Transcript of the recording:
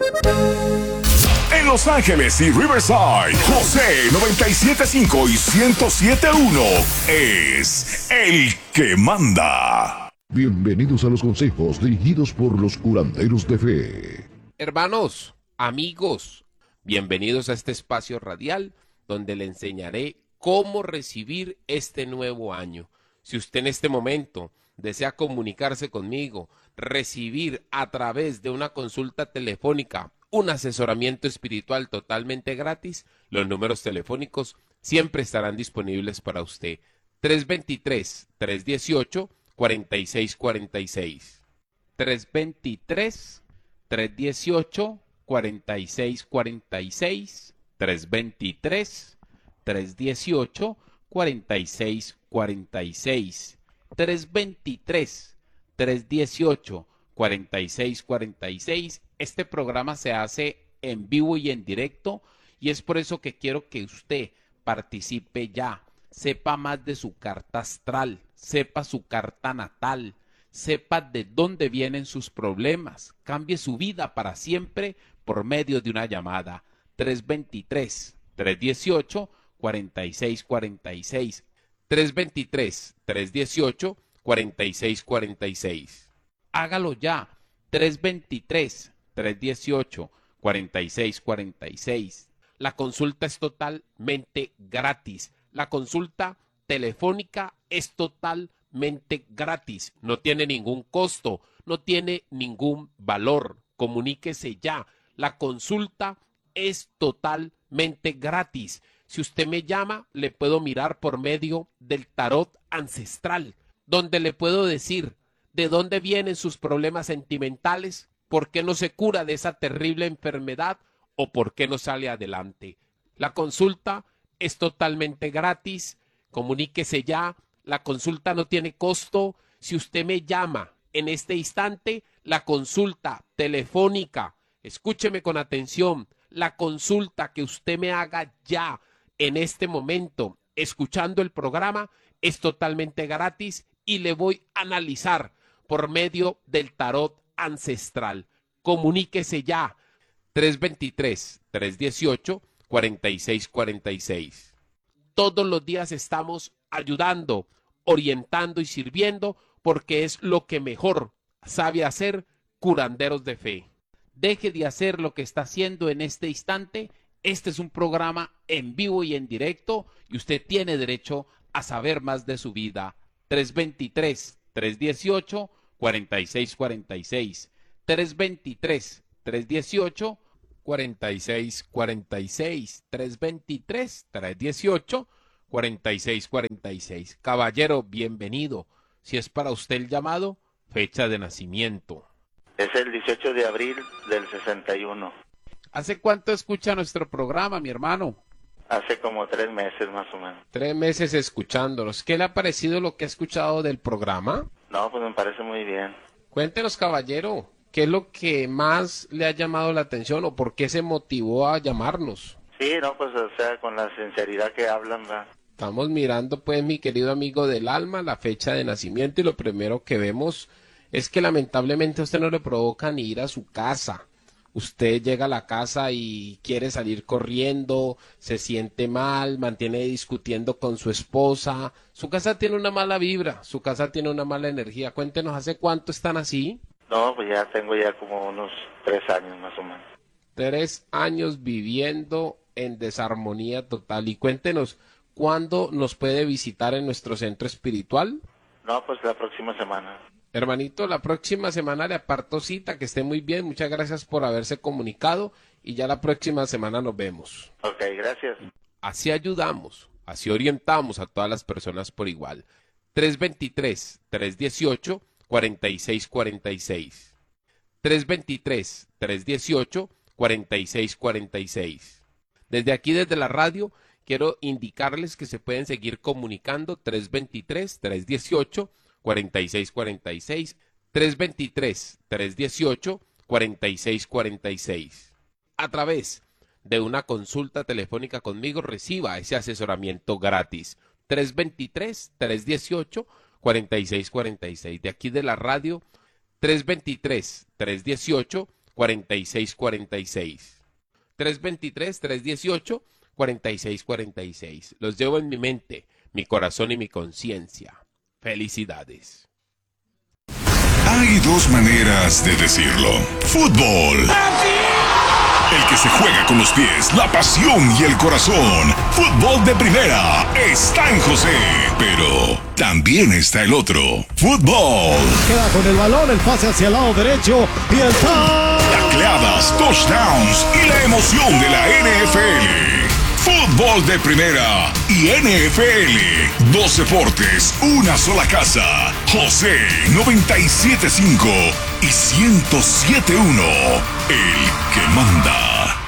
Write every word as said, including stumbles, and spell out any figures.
En Los Ángeles y Riverside, José noventa y siete punto cinco y ciento siete punto uno es el que manda. Bienvenidos a los consejos dirigidos por los curanderos de fe. Hermanos, amigos, bienvenidos a este espacio radial donde le enseñaré cómo recibir este nuevo año. Si usted en este momento desea comunicarse conmigo, recibir a través de una consulta telefónica un asesoramiento espiritual totalmente gratis, los números telefónicos siempre estarán disponibles para usted. tres dos tres, tres uno ocho, cuatro seis cuatro seis. tres dos tres, tres uno ocho, cuatro seis cuatro seis. tres dos tres, tres uno ocho, cuatro seis cuatro seis. tres dos tres, tres uno ocho, cuatro seis cuatro seis. Este programa se hace en vivo y en directo y es por eso que quiero que usted participe ya, sepa más de su carta astral, sepa su carta natal, sepa de dónde vienen sus problemas, cambie su vida para siempre por medio de una llamada. tres dos tres, tres uno ocho, cuatro seis cuatro seis. tres dos tres, tres uno ocho, cuatro seis cuatro seis. Hágalo ya. tres dos tres, tres uno ocho, cuatro seis cuatro seis. La consulta es totalmente gratis. La consulta telefónica es totalmente gratis. No tiene ningún costo, no tiene ningún valor. Comuníquese ya. La consulta es totalmente gratis. Si usted me llama, le puedo mirar por medio del tarot ancestral, donde le puedo decir de dónde vienen sus problemas sentimentales, por qué no se cura de esa terrible enfermedad o por qué no sale adelante. La consulta es totalmente gratis. Comuníquese ya. La consulta no tiene costo. Si usted me llama en este instante, la consulta telefónica, escúcheme con atención, la consulta que usted me haga ya en este momento, escuchando el programa, es totalmente gratis y le voy a analizar por medio del tarot ancestral. Comuníquese ya. tres dos tres, tres uno ocho, cuatro seis cuatro seis. Todos los días estamos ayudando, orientando y sirviendo porque es lo que mejor sabe hacer curanderos de fe. Deje de hacer lo que está haciendo en este instante. Este es un programa en vivo y en directo y usted tiene derecho a saber más de su vida. tres dos tres, tres uno ocho, cuatro seis cuatro seis. tres dos tres, tres uno ocho, cuatro seis cuatro seis. tres dos tres, tres uno ocho, cuatro seis cuatro seis. Caballero, bienvenido. Si es para usted el llamado, fecha de nacimiento. Es el dieciocho de abril del sesenta y uno. ¿Hace cuánto escucha nuestro programa, mi hermano? Hace como tres meses más o menos. Tres meses escuchándonos. ¿Qué le ha parecido lo que ha escuchado del programa? No, pues me parece muy bien. Cuéntenos, caballero, ¿qué es lo que más le ha llamado la atención o por qué se motivó a llamarnos? Sí, no, pues o sea, con la sinceridad que hablan, ¿verdad? Estamos mirando, pues, mi querido amigo del alma, la fecha de nacimiento y lo primero que vemos es que lamentablemente a usted no le provoca ni ir a su casa. Usted llega a la casa y quiere salir corriendo, se siente mal, mantiene discutiendo con su esposa. Su casa tiene una mala vibra, su casa tiene una mala energía. Cuéntenos, ¿hace cuánto están así? No, pues ya tengo ya como unos tres años más o menos. Tres años viviendo en desarmonía total. Y cuéntenos, ¿cuándo nos puede visitar en nuestro centro espiritual? No, pues la próxima semana. Hermanito, la próxima semana le aparto cita, que esté muy bien, muchas gracias por haberse comunicado y ya la próxima semana nos vemos. Ok, gracias. Así ayudamos, así orientamos a todas las personas por igual. tres dos tres, tres uno ocho, cuatro seis cuatro seis. tres dos tres, tres uno ocho, cuatro seis cuatro seis. Desde aquí, desde la radio, quiero indicarles que se pueden seguir comunicando tres dos tres, tres uno ocho, cuatro seis cuatro seis, tres dos tres, tres uno ocho, cuatro seis cuatro seis. A través de una consulta telefónica conmigo, reciba ese asesoramiento gratis. tres dos tres, tres uno ocho, cuatro seis cuatro seis. De aquí de la radio, tres dos tres, tres uno ocho, cuarenta y seis cuarenta y seis. tres dos tres, tres uno ocho, cuarenta y seis cuarenta y seis. Los llevo en mi mente, mi corazón y mi conciencia. Felicidades. Hay dos maneras de decirlo. Fútbol. El que se juega con los pies, la pasión y el corazón. Fútbol de primera está en José. Pero también está el otro. Fútbol. Queda con el balón, el pase hacia el lado derecho y el touch. Tacleadas, touchdowns y la emoción de la N F L. Fútbol de primera y N F L. Dos deportes, una sola casa. José noventa y siete punto cinco y ciento siete punto uno. El que manda.